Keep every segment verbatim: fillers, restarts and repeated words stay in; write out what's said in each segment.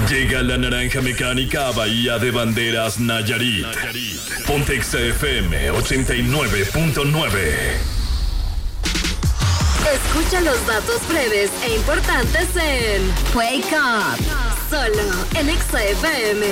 Llega la naranja mecánica a Bahía de Banderas, Nayarit. Ponte Exa F M ochenta y nueve punto nueve. Escucha los datos breves e importantes en Wake Up, solo en Exa F M.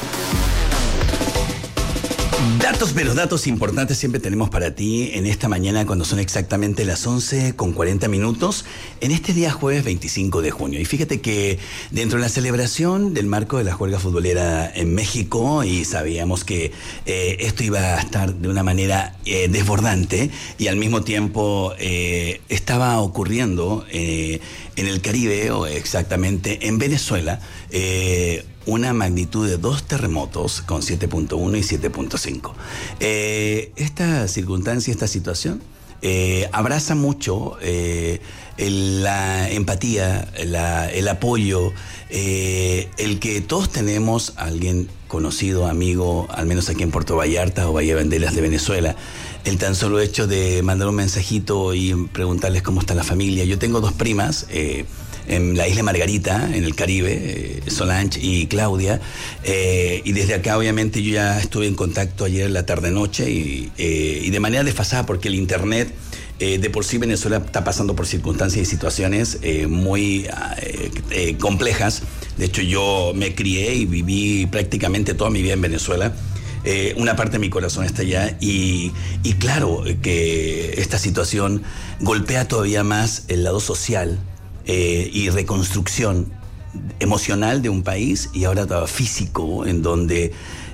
Datos, pero datos importantes siempre tenemos para ti en esta mañana cuando son exactamente las once con cuarenta minutos, en este día jueves veinticinco de junio. Y fíjate que dentro de la celebración del marco de la juerga futbolera en México, y sabíamos que eh, esto iba a estar de una manera eh, desbordante, y al mismo tiempo eh, estaba ocurriendo eh, en el Caribe, o exactamente en Venezuela, eh, una magnitud de dos terremotos con siete punto uno y siete punto cinco. Eh, esta circunstancia, esta situación, eh, abraza mucho eh, el, la empatía, la, el apoyo, eh, el que todos tenemos a alguien conocido, amigo, al menos aquí en Puerto Vallarta o Bahía de Banderas de Venezuela. El tan solo hecho de mandar un mensajito y preguntarles cómo está la familia. Yo tengo dos primas, eh, en la isla Margarita, en el Caribe, eh, Solange y Claudia, eh, y desde acá obviamente yo ya estuve en contacto ayer en la tarde-noche y, eh, y de manera desfasada porque el internet, eh, de por sí Venezuela está pasando por circunstancias y situaciones eh, muy eh, eh, complejas. De hecho yo me crié y viví prácticamente toda mi vida en Venezuela. Eh, una parte de mi corazón está allá y, y claro que esta situación golpea todavía más el lado social, Eh, y reconstrucción emocional de un país y ahora físico, en donde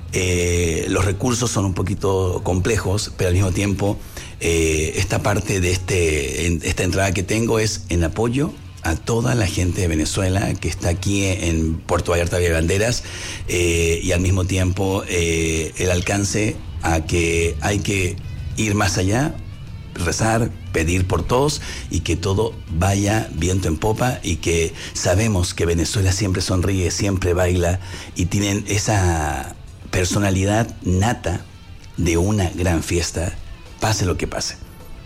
eh, los recursos son un poquito complejos, pero al mismo tiempo eh, esta parte de este, en, esta entrada que tengo es en apoyo a toda la gente de Venezuela que está aquí en Puerto Vallarta de Banderas, eh, y al mismo tiempo eh, el alcance a que hay que ir más allá, rezar, pedir por todos y que todo vaya viento en popa, y que sabemos que Venezuela siempre sonríe, siempre baila y tienen esa personalidad nata de una gran fiesta, pase lo que pase.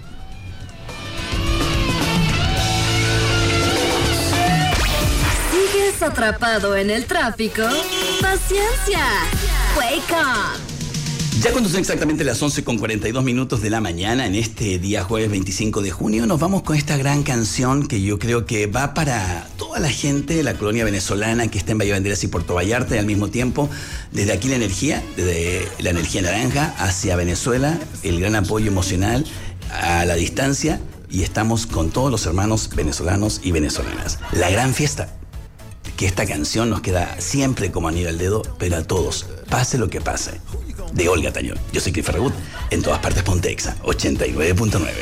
¿Sigues atrapado en el tráfico? ¡Paciencia! Wake up. Ya cuando son exactamente las once con cuarenta y dos minutos de la mañana, en este día jueves veinticinco de junio, nos vamos con esta gran canción que yo creo que va para toda la gente de la colonia venezolana que está en Bahía de Banderas y Puerto Vallarta, y al mismo tiempo, desde aquí la energía, desde la energía naranja hacia Venezuela, el gran apoyo emocional a la distancia, y estamos con todos los hermanos venezolanos y venezolanas. La gran fiesta, que esta canción nos queda siempre como anillo al dedo, pero a todos, pase lo que pase. De Olga Tañón. Yo soy Cliff Ferragut. En todas partes ponte Exa ochenta y nueve punto nueve.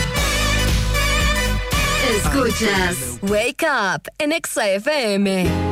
Escuchas Wake Up en Exa F M.